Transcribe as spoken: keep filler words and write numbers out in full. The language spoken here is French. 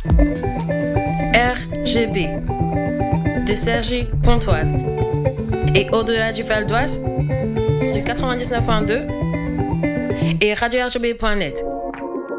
R G B de Sergi Pontoise et au-delà du Val d'Oise sur quatre-vingt-dix-neuf point deux et radio r g b point net.